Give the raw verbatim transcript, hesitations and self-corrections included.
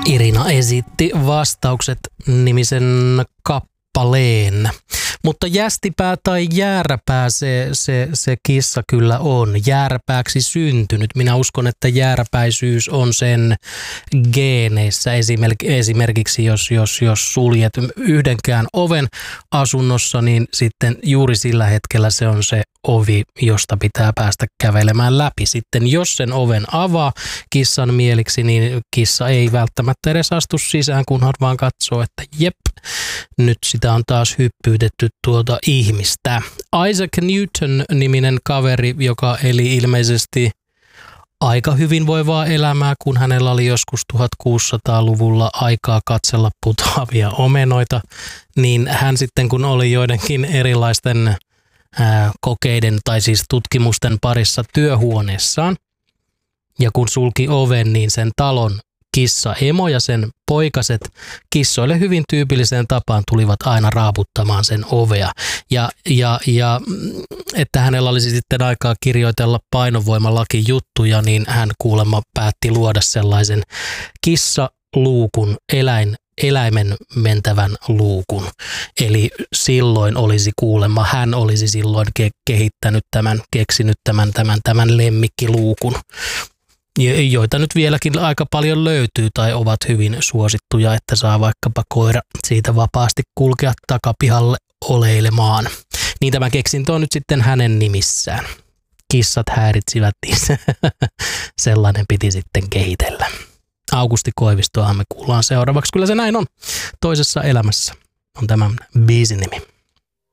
Irina esitti vastaukset nimisen kappaleen. Mutta jästipää tai jääräpää se, se, se kissa kyllä on. Jääräpääksi syntynyt. Minä uskon, että jääräpäisyys on sen geeneissä. Esimerkiksi jos, jos, jos suljet yhdenkään oven asunnossa, niin sitten juuri sillä hetkellä se on se ovi, josta pitää päästä kävelemään läpi. Sitten jos sen oven avaa kissan mieliksi, niin kissa ei välttämättä edes astu sisään, kunhan vaan katsoo, että jep, nyt sitä on taas hyppyytetty tuota ihmistä. Isaac Newton-niminen kaveri, joka eli ilmeisesti aika hyvinvoivaa elämää, kun hänellä oli joskus tuhatkuusisataaluvulla aikaa katsella putoavia omenoita, niin hän sitten kun oli joidenkin erilaisten ää, kokeiden tai siis tutkimusten parissa työhuoneessaan ja kun sulki oven, niin sen talon kissa emo ja sen poikaset kissoille hyvin tyypilliseen tapaan tulivat aina raaputtamaan sen ovea. Ja, ja, ja että hänellä olisi sitten aikaa kirjoitella painovoimalaki juttuja, niin hän kuulemma päätti luoda sellaisen kissaluukun, eläin, eläimen mentävän luukun. Eli silloin olisi kuulemma, hän olisi silloin ke- kehittänyt tämän, keksinyt tämän, tämän, tämän lemmikkiluukun, joita nyt vieläkin aika paljon löytyy tai ovat hyvin suosittuja, että saa vaikkapa koira siitä vapaasti kulkea takapihalle oleilemaan. Niin tämä keksintö on nyt sitten hänen nimissään. Kissat häiritsivät, sellainen piti sitten kehitellä. Aukusti Koivistoahan me kuullaan seuraavaksi. Kyllä se näin on. Toisessa elämässä on tämän biisin nimi.